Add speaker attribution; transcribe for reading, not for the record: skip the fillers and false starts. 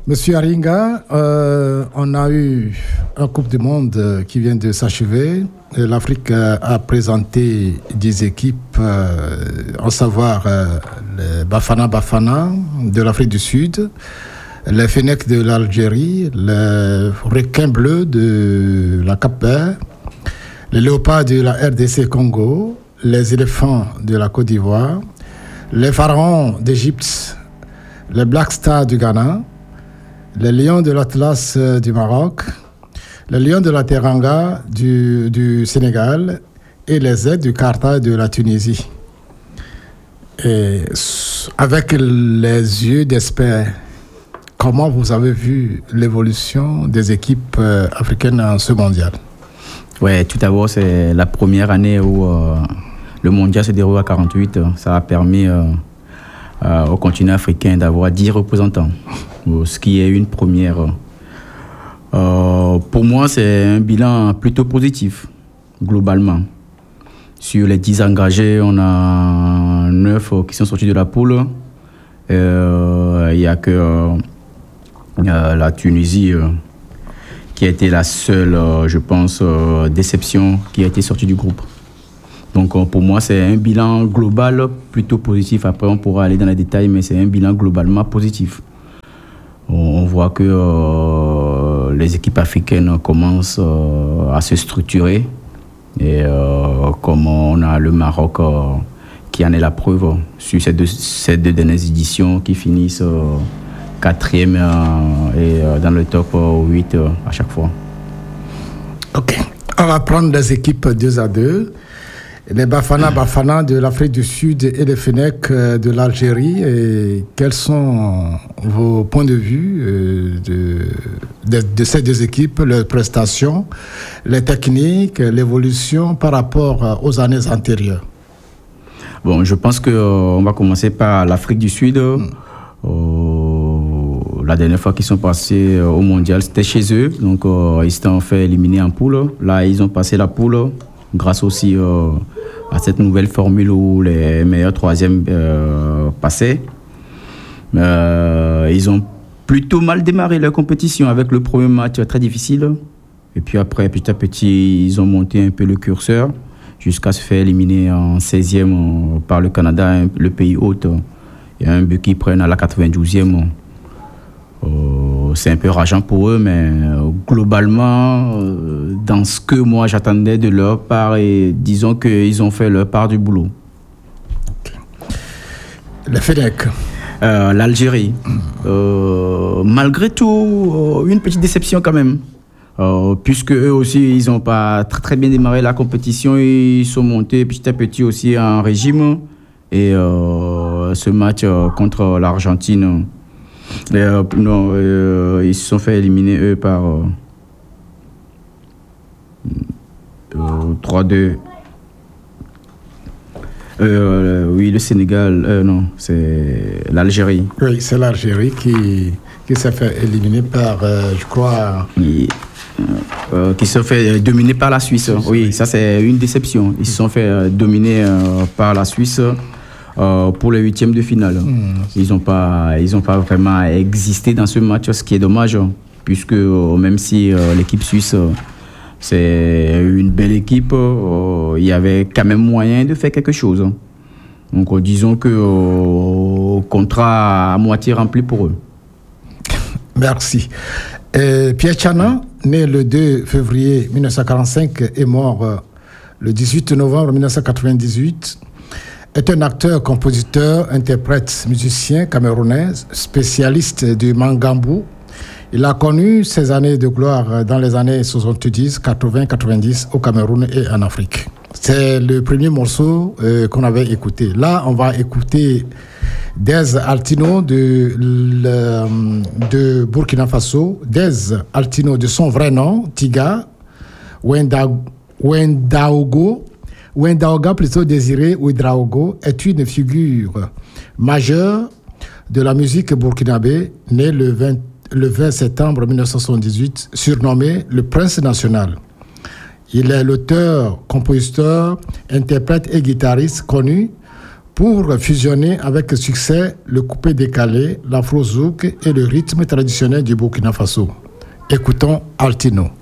Speaker 1: Monsieur Aringa, on a eu un Coupe du Monde qui vient de s'achever. L'Afrique a présenté des équipes, à savoir les Bafana Bafana de l'Afrique du Sud, les Fennecs de l'Algérie, les Requins Bleus de la Cap-Vert, les Léopards de la RDC Congo, les Éléphants de la Côte d'Ivoire, les Pharaons d'Égypte, les Black Stars du Ghana, les Lions de l'Atlas du Maroc, les Lions de la Teranga du Sénégal et les Aides du Carthage de la Tunisie. Et avec les yeux d'experts, comment vous avez vu l'évolution des équipes africaines en ce mondial?
Speaker 2: Ouais, tout d'abord, c'est la première année où le mondial se déroule à 48. Ça a permis au continent africain d'avoir 10 représentants, ce qui est une première. Pour moi, c'est un bilan plutôt positif, globalement. Sur les 10 engagés, on a 9 qui sont sortis de la poule. Il n'y a que la Tunisie qui a été la seule, je pense, déception qui a été sortie du groupe. Donc pour moi, c'est un bilan global plutôt positif. Après, on pourra aller dans les détails, mais c'est un bilan globalement positif. On voit que les équipes africaines commencent à se structurer. Et comme on a le Maroc qui en est la preuve sur ces deux dernières éditions qui finissent 4e et dans le top 8 à chaque fois.
Speaker 1: Ok, on va prendre les équipes 2 à 2. Les Bafana Bafana de l'Afrique du Sud et les Fennecs de l'Algérie. Et quels sont vos points de vue de ces deux équipes, leurs prestations, les techniques, l'évolution par rapport aux années antérieures?
Speaker 2: Bon, je pense qu'on va commencer par l'Afrique du Sud. La dernière fois qu'ils sont passés au mondial, c'était chez eux. Donc, ils s'étaient fait éliminer en poule. Là, ils ont passé la poule grâce aussi à cette nouvelle formule où les meilleurs troisièmes passaient. Ils ont plutôt mal démarré leur compétition avec le premier match très difficile. Et puis après, petit à petit, ils ont monté un peu le curseur jusqu'à se faire éliminer en 16e par le Canada, le pays hôte. Il y a un but qu'ils prennent à la 92e. C'est un peu rageant pour eux, mais globalement, dans ce que moi j'attendais de leur part, et disons qu'ils ont fait leur part du boulot.
Speaker 1: Okay. Les Fennecs.
Speaker 2: L'Algérie. Malgré tout, une petite déception quand même. Puisque eux aussi, ils n'ont pas très bien démarré la compétition, ils sont montés petit à petit aussi en régime. Et ce match contre l'Argentine, ils se sont fait éliminer eux par 3-2. Oui, le Sénégal, non, c'est l'Algérie.
Speaker 1: Oui, c'est l'Algérie qui s'est fait éliminer par, je crois...
Speaker 2: qui se sont fait dominer par la Suisse. Oui, ça c'est une déception. Ils se sont fait dominer par la Suisse pour les 8e de finale. Ils n'ont pas vraiment existé dans ce match, ce qui est dommage, puisque même si l'équipe suisse c'est une belle équipe, il y avait quand même moyen de faire quelque chose. Donc disons que contrat à moitié rempli pour eux.
Speaker 1: Merci. Pierre Tchana, né le 2 février 1945 et mort le 18 novembre 1998, est un acteur, compositeur, interprète, musicien camerounais, spécialiste du mangambou. Il a connu ses années de gloire dans les années 70, 80, 90 au Cameroun et en Afrique. C'est le premier morceau qu'on avait écouté. Là, on va écouter Dez Altino de Burkina Faso. Dez Altino de son vrai nom, Tiga Wendaoga, plutôt Désiré Ouedraogo, est une figure majeure de la musique burkinabé, né le 20 septembre 1978, surnommé le Prince National. Il est l'auteur, compositeur, interprète et guitariste connu pour fusionner avec succès le coupé-décalé, l'afro-zouk et le rythme traditionnel du Burkina Faso. Écoutons Altino.